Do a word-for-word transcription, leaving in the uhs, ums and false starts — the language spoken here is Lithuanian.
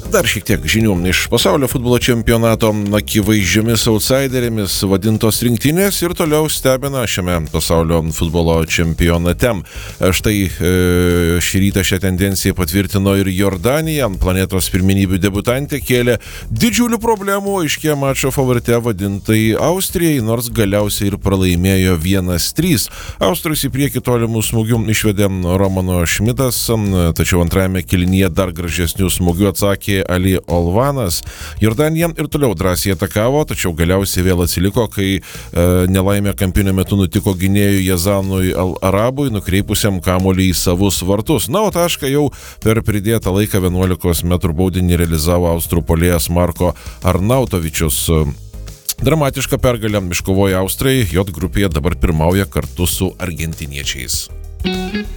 Dar šiek tiek žinių iš pasaulio futbolo čempionato. Akivaizdžiomis outsiderėmis vadintos rinktinės ir toliau stebina šiame pasaulio futbolo čempionate. Štai šį rytą šią tendenciją patvirtino ir Jordanija. Planetos pirmenybių debutantė kėlė didžiulių problemų aiškia mačo favorite vadintai Austrijai, nors galiausiai ir pralaimėjo vienas trys. Austrijus į priekį tolimų smūgių išvedė Romano Šmitas, tačiau antrajame kėlinyje dar gražesnių smūgių atsakė Ali Olvanas. Jordanija ir toliau drąsiai atakavo, tačiau galiausiai vėl atsiliko, kai e, nelaimė kampinio metu nutiko gynėjui Jazanui Al-Arabui, nukreipusiam kamuolį į savus vartus. Na, o tašką jau per pridėtą laiką vienuolikos metrų baudinį realizavo austrų puolėjas Marko Arnautovičius. Dramatišką pergalę iškovojo Austrai, J grupėje dabar pirmauja kartu su argentiniečiais.